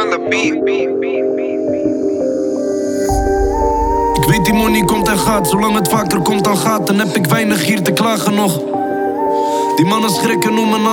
on the beat. Ik weet die money komt en gaat, zolang het vaker komt dan gaat, dan heb ik weinig hier te klagen nog. Die mannen schrikken, noemen